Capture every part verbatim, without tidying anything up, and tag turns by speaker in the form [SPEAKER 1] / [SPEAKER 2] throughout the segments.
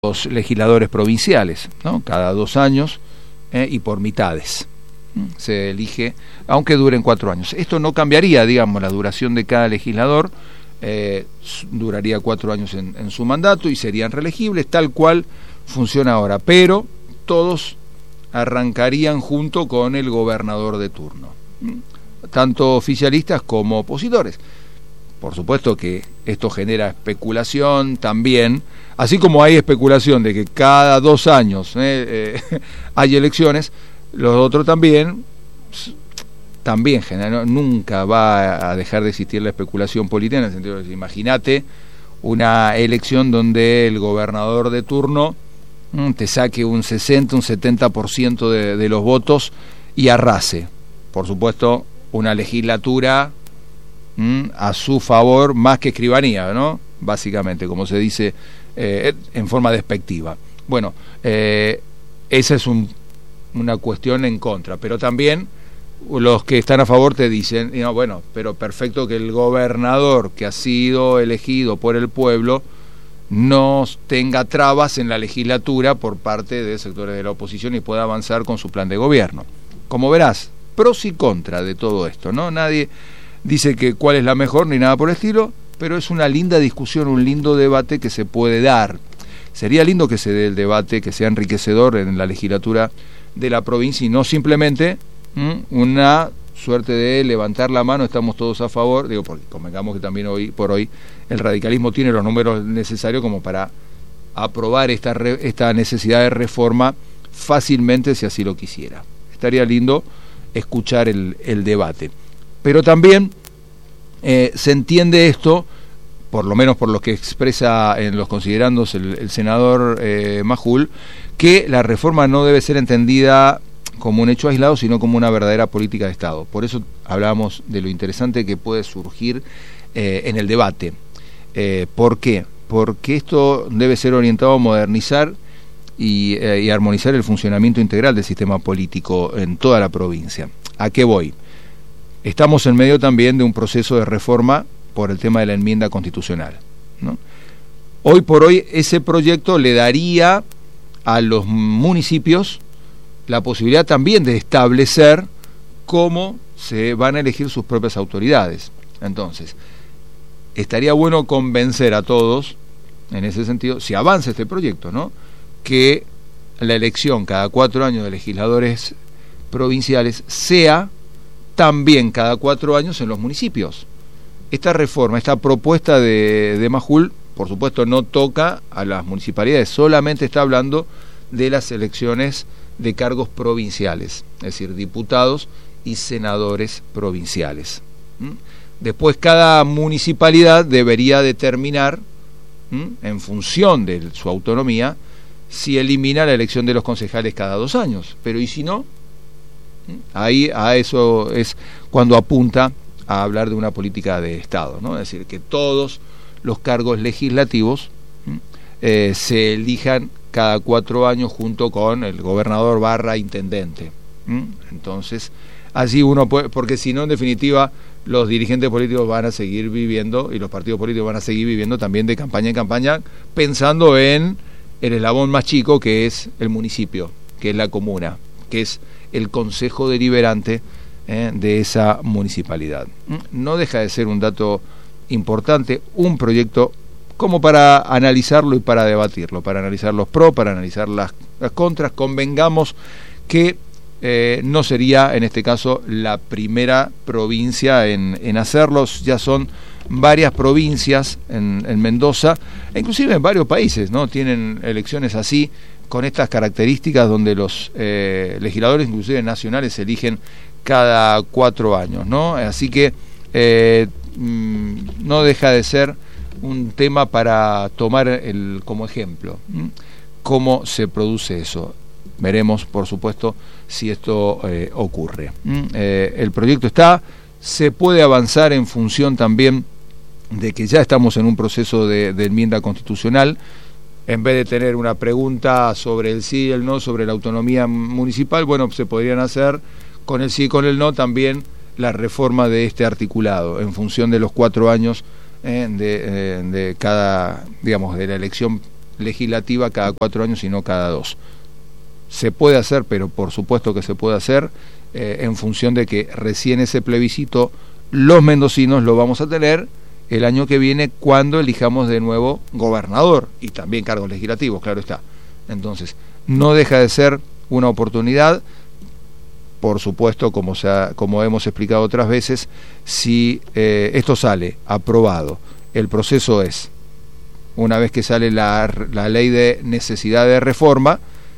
[SPEAKER 1] los legisladores provinciales, ¿no? Cada dos años eh, y por mitades se elige, aunque duren cuatro años. Esto no cambiaría, digamos, la duración de cada legislador, eh, duraría cuatro años en, en su mandato y serían reelegibles, tal cual funciona ahora, pero todos arrancarían junto con el gobernador de turno, tanto oficialistas como opositores. Por supuesto que esto genera especulación también, así como hay especulación de que cada dos años eh, eh, hay elecciones, los otros también, también genera, nunca va a dejar de existir la especulación política, en el sentido de que imagínate una elección donde el gobernador de turno mm, te saque un sesenta, un setenta por ciento de, de los votos y arrase. Por supuesto, una legislatura a su favor más que escribanía, ¿no? Básicamente, como se dice eh, en forma despectiva. Bueno, eh, esa es un, una cuestión en contra, pero también los que están a favor te dicen, no, bueno, pero perfecto que el gobernador que ha sido elegido por el pueblo no tenga trabas en la legislatura por parte de sectores de la oposición y pueda avanzar con su plan de gobierno. Como verás, pros y contras de todo esto, ¿no? Nadie dice que cuál es la mejor ni nada por el estilo, pero es una linda discusión, un lindo debate que se puede dar. Sería lindo que se dé el debate, que sea enriquecedor en la legislatura de la provincia y no simplemente ¿m? una suerte de levantar la mano, estamos todos a favor, digo, porque convengamos que también hoy por hoy el radicalismo tiene los números necesarios como para aprobar esta, re, esta necesidad de reforma fácilmente si así lo quisiera. Estaría lindo escuchar el, el debate. Pero también eh, se entiende esto, por lo menos por lo que expresa en los considerandos el, el senador eh, Majul, que la reforma no debe ser entendida como un hecho aislado, sino como una verdadera política de Estado. Por eso hablábamos de lo interesante que puede surgir eh, en el debate. Eh, ¿Por qué? Porque esto debe ser orientado a modernizar y, eh, y armonizar el funcionamiento integral del sistema político en toda la provincia. ¿A qué voy? Estamos en medio también de un proceso de reforma por el tema de la enmienda constitucional, ¿no? Hoy por hoy ese proyecto le daría a los municipios la posibilidad también de establecer cómo se van a elegir sus propias autoridades. Entonces, estaría bueno convencer a todos, en ese sentido, si avanza este proyecto, ¿no?, que la elección cada cuatro años de legisladores provinciales sea también cada cuatro años en los municipios. Esta reforma, esta propuesta de, de Majul, por supuesto no toca a las municipalidades, solamente está hablando de las elecciones de cargos provinciales, es decir, diputados y senadores provinciales. ¿Mm? Después cada municipalidad debería determinar, ¿Mm? en función de su autonomía, si elimina la elección de los concejales cada dos años, pero ¿y si no? Ahí a eso es cuando apunta a hablar de una política de Estado, ¿no? Es decir, que todos los cargos legislativos eh, se elijan cada cuatro años junto con el gobernador barra intendente. ¿Mm? Entonces, así uno puede, porque si no, en definitiva, los dirigentes políticos van a seguir viviendo y los partidos políticos van a seguir viviendo también de campaña en campaña, pensando en el eslabón más chico que es el municipio, que es la comuna, que es el consejo deliberante eh, de esa municipalidad. No deja de ser un dato importante, un proyecto como para analizarlo y para debatirlo, para analizar los pros, para analizar las, las contras. Convengamos que eh, no sería en este caso la primera provincia en, en hacerlos, ya son varias provincias en, en Mendoza, e inclusive en varios países, ¿no?, tienen elecciones así, con estas características donde los eh, legisladores, inclusive nacionales, se eligen cada cuatro años, ¿no? Así que eh, mmm, no deja de ser un tema para tomar el, como ejemplo, ¿m? cómo se produce eso. Veremos, por supuesto, si esto eh, ocurre. Eh, el proyecto está, se puede avanzar en función también de que ya estamos en un proceso de, de enmienda constitucional. En vez de tener una pregunta sobre el sí y el no, sobre la autonomía municipal, bueno, se podrían hacer con el sí y con el no también la reforma de este articulado, en función de los cuatro años eh, de, eh, de cada, digamos, de la elección legislativa cada cuatro años y no cada dos. Se puede hacer, pero por supuesto que se puede hacer eh, en función de que recién ese plebiscito los mendocinos lo vamos a tener el año que viene cuando elijamos de nuevo gobernador y también cargos legislativos, claro está. Entonces, no deja de ser una oportunidad, por supuesto, como, se ha, como hemos explicado otras veces, si eh, esto sale aprobado, el proceso es, una vez que sale la, la ley de necesidad de reforma,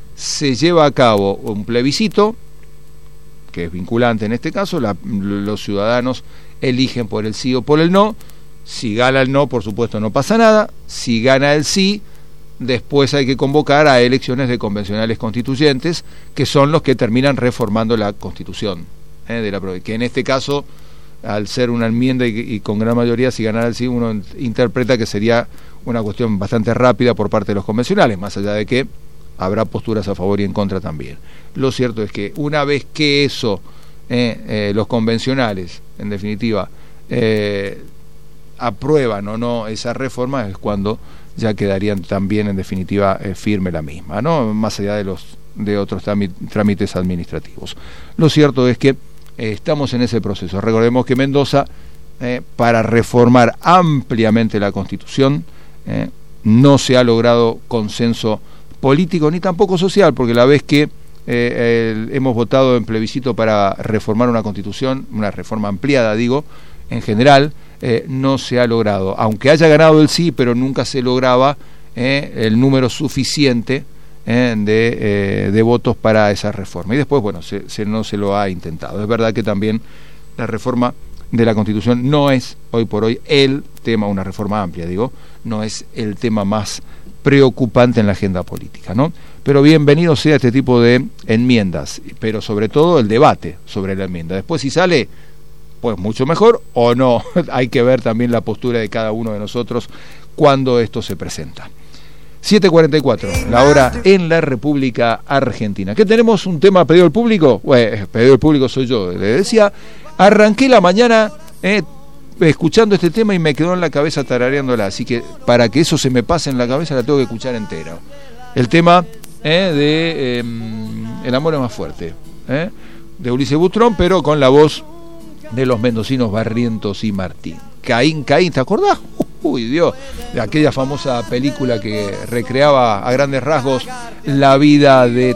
[SPEAKER 1] se lleva a cabo un plebiscito, que es vinculante en este caso, la, los ciudadanos eligen por el sí o por el no. Si gana el no, por supuesto no pasa nada. Si gana el sí, después hay que convocar a elecciones de convencionales constituyentes, que son los que terminan reformando la Constitución, ¿eh? de la, que en este caso, al ser una enmienda y, y con gran mayoría, si ganara el sí, uno interpreta que sería una cuestión bastante rápida por parte de los convencionales, más allá de que habrá posturas a favor y en contra también. Lo cierto es que una vez que eso, eh, eh, los convencionales, en definitiva, eh, aprueban o no esa reforma, es cuando ya quedarían también en definitiva eh, firme la misma, ¿no? Más allá de los de otros trámites administrativos. Lo cierto es que eh, estamos en ese proceso. Recordemos que Mendoza, eh, para reformar ampliamente la Constitución, eh, no se ha logrado consenso político ni tampoco social, porque la vez que eh, el, hemos votado en plebiscito para reformar una Constitución, una reforma ampliada, digo, en general, Eh, no se ha logrado, aunque haya ganado el sí, pero nunca se lograba eh, el número suficiente eh, de, eh, de votos para esa reforma. Y después, bueno, se, se, no se lo ha intentado. Es verdad que también la reforma de la Constitución no es, hoy por hoy, el tema, una reforma amplia, digo, no es el tema más preocupante en la agenda política, ¿no? Pero bienvenido sea este tipo de enmiendas, pero sobre todo el debate sobre la enmienda. Después, si sale, pues mucho mejor o no, hay que ver también la postura de cada uno de nosotros cuando esto se presenta. siete cuarenta y cuatro, la hora en la República Argentina. ¿Qué tenemos? ¿Un tema pedido al público? Bueno, pedido al público soy yo, le decía, arranqué la mañana eh, escuchando este tema y me quedó en la cabeza tarareándola, así que para que eso se me pase en la cabeza la tengo que escuchar entera. El tema eh, de eh, El amor es más fuerte, eh, de Ulises Butrón, pero con la voz de los mendocinos Barrientos y Martín. Caín, Caín, ¿te acordás? Uy, Dios, de aquella famosa película que recreaba a grandes rasgos la vida de